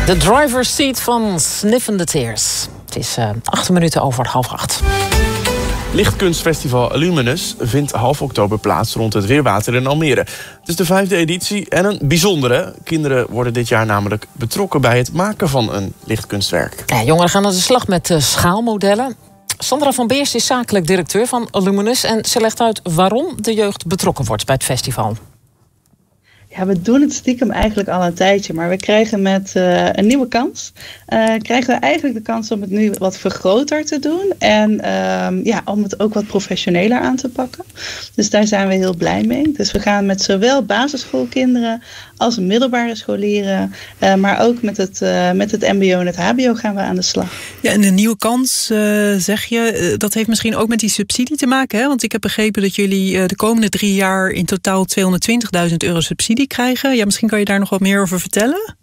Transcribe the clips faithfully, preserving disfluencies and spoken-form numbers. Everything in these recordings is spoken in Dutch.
De driver's seat van Sniffing the Tears. Het is uh, acht minuten over half acht. Lichtkunstfestival Illuminus vindt half oktober plaats rond het Weerwater in Almere. Het is de vijfde editie en een bijzondere. Kinderen worden dit jaar namelijk betrokken bij het maken van een lichtkunstwerk. Ja, jongeren gaan aan de slag met uh, schaalmodellen. Sandra van Beers is zakelijk directeur van Illuminus en ze legt uit waarom de jeugd betrokken wordt bij het festival. Ja, we doen het stiekem eigenlijk al een tijdje, maar we krijgen met uh, een nieuwe kans. Uh, krijgen we eigenlijk de kans om het nu wat vergroter te doen en uh, ja, om het ook wat professioneler aan te pakken. Dus daar zijn we heel blij mee. Dus we gaan met zowel basisschoolkinderen als middelbare scholieren, uh, maar ook met het, uh, met het mbo en het hbo gaan we aan de slag. Ja, en een nieuwe kans, uh, zeg je, uh, dat heeft misschien ook met die subsidie te maken, hè? Want ik heb begrepen dat jullie uh, de komende drie jaar in totaal tweehonderdtwintigduizend euro subsidie krijgen. Ja, misschien kan je daar nog wat meer over vertellen?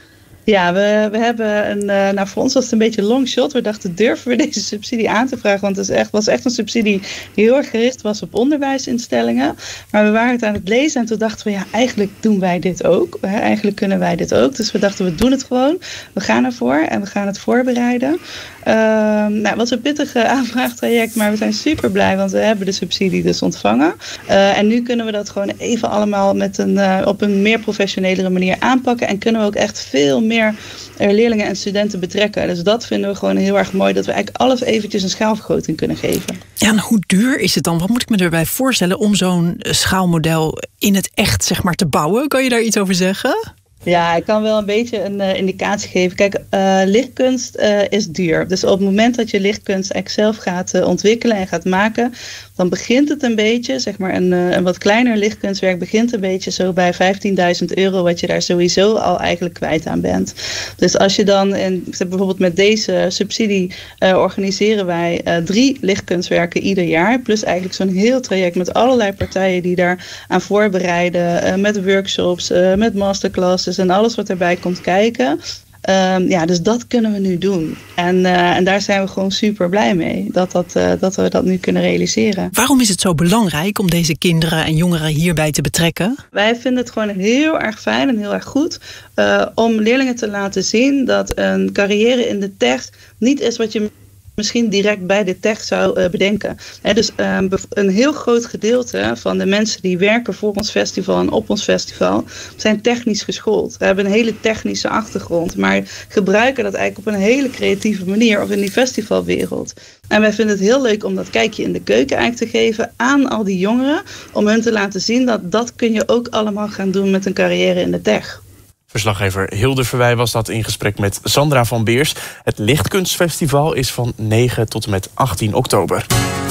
Ja, we, we hebben een, uh, nou voor ons was het een beetje long shot. We dachten, durven we deze subsidie aan te vragen? Want het is echt, was echt een subsidie die heel erg gericht was op onderwijsinstellingen. Maar we waren het aan het lezen en toen dachten we, ja, eigenlijk doen wij dit ook. Hè? Eigenlijk kunnen wij dit ook. Dus we dachten, we doen het gewoon. We gaan ervoor en we gaan het voorbereiden. Uh, nou, het was een pittig aanvraagtraject, maar we zijn super blij, want we hebben de subsidie dus ontvangen. Uh, en nu kunnen we dat gewoon even allemaal met een, uh, op een meer professionelere manier aanpakken. En kunnen we ook echt veel meer leerlingen en studenten betrekken. Dus dat vinden we gewoon heel erg mooi, dat we eigenlijk alles eventjes een schaalvergroting kunnen geven. Ja, en hoe duur is het dan? Wat moet ik me erbij voorstellen om zo'n schaalmodel in het echt, zeg maar, te bouwen? Kan je daar iets over zeggen? Ja, ik kan wel een beetje een uh, indicatie geven. Kijk, uh, lichtkunst uh, is duur. Dus op het moment dat je lichtkunst eigenlijk zelf gaat uh, ontwikkelen en gaat maken, dan begint het een beetje, zeg maar een, uh, een wat kleiner lichtkunstwerk begint een beetje zo bij vijftienduizend euro, wat je daar sowieso al eigenlijk kwijt aan bent. Dus als je dan, en bijvoorbeeld met deze subsidie uh, organiseren wij uh, drie lichtkunstwerken ieder jaar, plus eigenlijk zo'n heel traject met allerlei partijen die daar aan voorbereiden, uh, met workshops, uh, met masterclasses en alles wat erbij komt kijken. Um, ja, dus dat kunnen we nu doen. En, uh, en daar zijn we gewoon super blij mee, dat, dat, uh, dat we dat nu kunnen realiseren. Waarom is het zo belangrijk om deze kinderen en jongeren hierbij te betrekken? Wij vinden het gewoon heel erg fijn en heel erg goed uh, om leerlingen te laten zien dat een carrière in de tech niet is wat je misschien direct bij de tech zou uh, bedenken. He, dus um, een heel groot gedeelte van de mensen die werken voor ons festival en op ons festival zijn technisch geschoold. We hebben een hele technische achtergrond, maar gebruiken dat eigenlijk op een hele creatieve manier of in die festivalwereld. En wij vinden het heel leuk om dat kijkje in de keuken eigenlijk te geven aan al die jongeren, om hun te laten zien dat dat kun je ook allemaal gaan doen met een carrière in de tech. Verslaggever Hilde Verwij was dat in gesprek met Sandra van Beers. Het Lichtkunstfestival is van negen tot en met achttien oktober.